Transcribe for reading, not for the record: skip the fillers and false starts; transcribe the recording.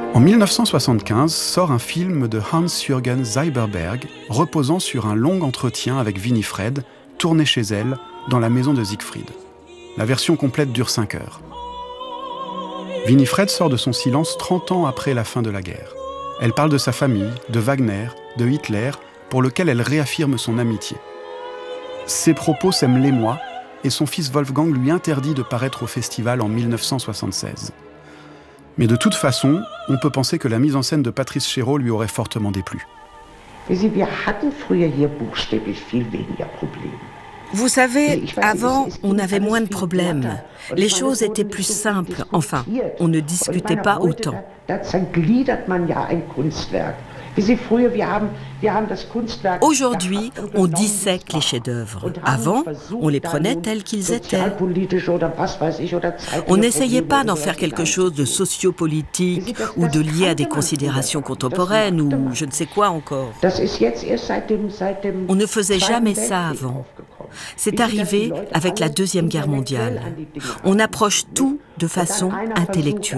En 1975 sort un film de Hans-Jürgen Seiberberg reposant sur un long entretien avec Winifred, tourné chez elle, dans la maison de Siegfried. La version complète dure 5 heures. Winifred sort de son silence 30 ans après la fin de la guerre. Elle parle de sa famille, de Wagner, de Hitler, pour lequel elle réaffirme son amitié. Ses propos sèment l'émoi et son fils Wolfgang lui interdit de paraître au festival en 1976. Mais de toute façon, on peut penser que la mise en scène de Patrice Chéreau lui aurait fortement déplu. Vous savez, avant, on avait moins de problèmes. Les choses étaient plus simples. Enfin, on ne discutait pas autant. Aujourd'hui, on dissèque les chefs-d'œuvre. Avant, on les prenait tels qu'ils étaient. On n'essayait pas d'en faire quelque chose de sociopolitique ou de lié à des considérations contemporaines ou je ne sais quoi encore. On ne faisait jamais ça avant. C'est arrivé avec la Deuxième Guerre mondiale. On approche tout de façon intellectuelle.